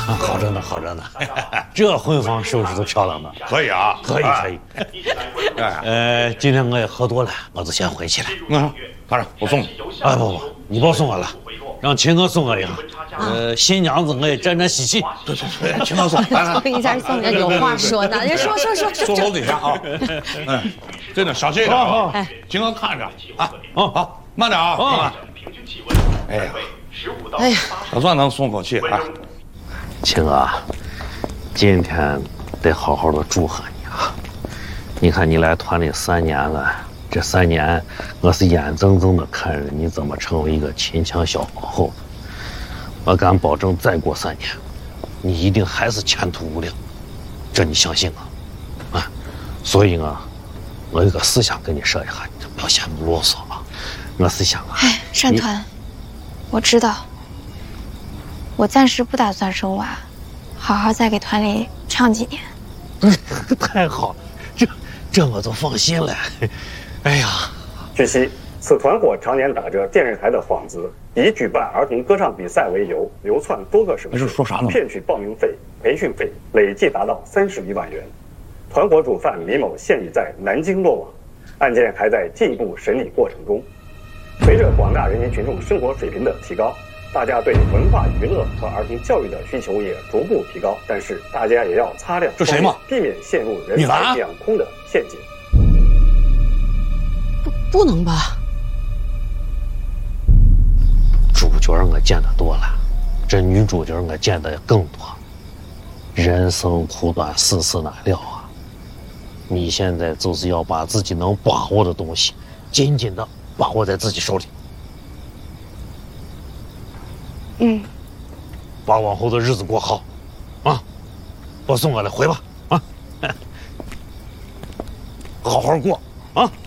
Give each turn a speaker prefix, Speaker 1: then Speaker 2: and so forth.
Speaker 1: 好着呢，好着呢。这婚房收拾的漂亮的。
Speaker 2: 可以啊，
Speaker 1: 可以。今天我也喝多了，我就先回去了。
Speaker 2: 团长，我送你。
Speaker 1: 不，你别送我了，让秦哥送我一个。新娘子我也沾沾喜气。
Speaker 2: 对，秦哥送。
Speaker 3: 送一下送人有话说呢，人说。
Speaker 2: 坐楼底下啊。真的小心一点啊。秦哥看着啊。好，慢点啊。哎呀，我算能松口气啊。
Speaker 1: 秦哥，今天得好好的祝贺你啊！你看你来团里3年了，这3年我是眼睁睁的看着你怎么成为一个秦腔小皇后。我敢保证，再过3年，你一定还是前途无量，这你相信我啊！所以啊，我有个思想跟你说一下，你不要嫌啰嗦啊。我是想啊，
Speaker 3: 单团，我知道，我暂时不打算生娃，好好再给团里唱几年。
Speaker 1: 太好了，这我就放心了。哎呀，
Speaker 4: 据悉，此团伙常年打着电视台的幌子，以举办儿童歌唱比赛为由，流窜多个省市，骗取报名费、培训费，累计达到31万元。团伙主犯李某现已在南京落网，案件还在进一步审理过程中。随着广大人民群众生活水平的提高，大家对文化娱乐和儿童教育的需求也逐步提高，但是大家也要擦亮双眼，避免陷入人财两空的陷阱。
Speaker 5: 不能吧？
Speaker 1: 主角我见得多了，这女主角我见得更多。人生苦短，世事难料啊！你现在就是要把自己能把握的东西，紧紧的把握在自己手里。把往后的日子过好，啊！我送我了，回吧，啊！好好过，啊！